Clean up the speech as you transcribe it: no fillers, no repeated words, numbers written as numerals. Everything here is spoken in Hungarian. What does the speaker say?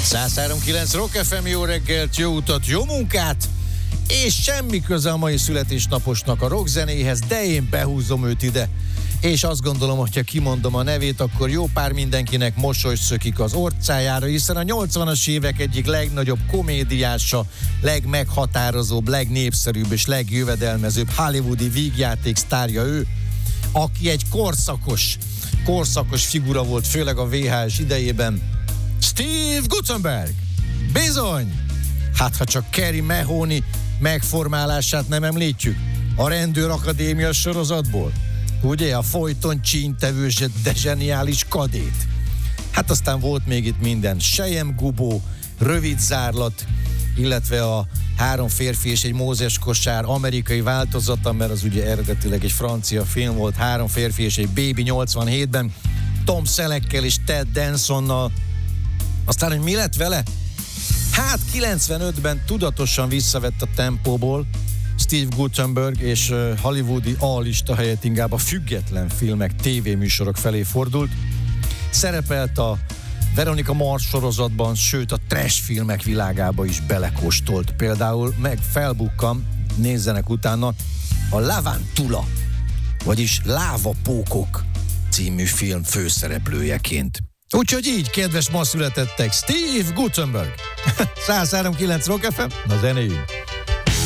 103.9 Rock FM, jó reggelt, jó utat, jó munkát, és semmi köze a mai születésnaposnak a rockzenéhez, de én behúzom őt ide. És azt gondolom, hogy ha kimondom a nevét, akkor jó pár mindenkinek mosolyt szökik az orcájára, hiszen a 80-as évek egyik legnagyobb komédiása, legmeghatározóbb, legnépszerűbb és legjövedelmezőbb hollywoodi vígjáték sztárja ő, aki egy korszakos figura volt, főleg a VHS idejében. Steve Guttenberg! Bizony! Hát ha csak Carey Mahoney megformálását nem említjük, a Rendőrakadémia sorozatból. Ugye, a folyton csíntevő, de zseniális kadét. Hát aztán volt még itt minden. Selyemgubó, Rövid zárlat, illetve a Három férfi és egy mózes kosár amerikai változata, mert az ugye eredetileg egy francia film volt, Három férfi és egy bébi 87-ben, Tom Selleckkel és Ted Dansonnal. Aztán, hogy mi lett vele? Hát 95-ben tudatosan visszavett a tempóból Steve Guttenberg, és hollywoodi A-lista helyett inkább a független filmek, tévéműsorok felé fordult. Szerepelt a Veronica Mars sorozatban, sőt a trash filmek világába is belekóstolt. Például meg felbukkan, nézzenek utána, a Lavantula, vagyis Lávapókok című film főszereplőjeként. Úgyhogy így, kedves ma születettek, Steve Guttenberg. 103.9 Rock FM, na zenéjünk.